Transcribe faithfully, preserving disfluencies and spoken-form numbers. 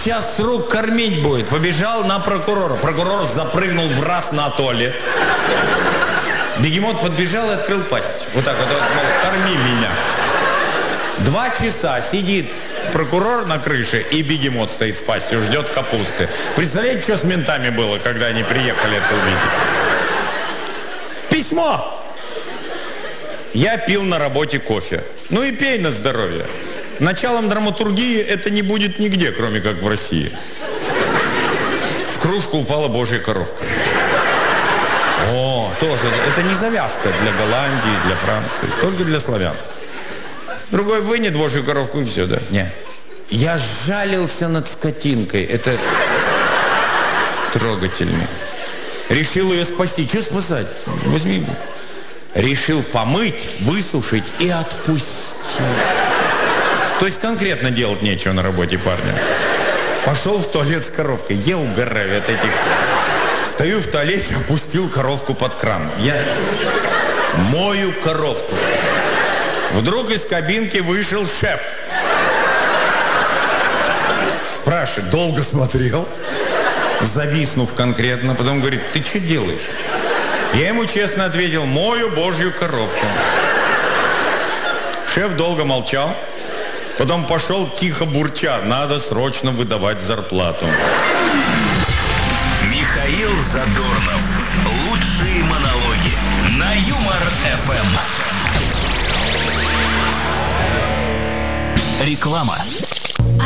Сейчас с рук кормить будет. Побежал на прокурора. Прокурор запрыгнул в раз на туалет. Бегемот подбежал и открыл пасть. Вот так вот, мол, корми меня. Два часа сидит прокурор на крыше, и бегемот стоит с пастью, ждет капусты. Представляете, что с ментами было, когда они приехали это увидеть? Письмо! Я пил на работе кофе. Ну и пей на здоровье. Началом драматургии это не будет нигде, кроме как в России. В кружку упала божья коровка. О, тоже. Это не завязка для Голландии, для Франции. Только для славян. Другой вынет божью коровку и все, да? Не. Я жалился над скотинкой. Это трогательно. Решил ее спасти. Что спасать? Возьми. Решил помыть, высушить и отпустить. То есть конкретно делать нечего на работе, парня. Пошел в туалет с коровкой. Я угораю от этих... Стою в туалете, опустил коровку под кран. Я мою коровку. Вдруг из кабинки вышел шеф. Спрашивает, долго смотрел, зависнув конкретно, потом говорит, ты что делаешь? Я ему честно ответил, мою божью коровку. Шеф долго молчал, потом пошел тихо бурча, надо срочно выдавать зарплату. Михаил Задорнов. Лучшие монологи на Юмор-эф эм. Реклама.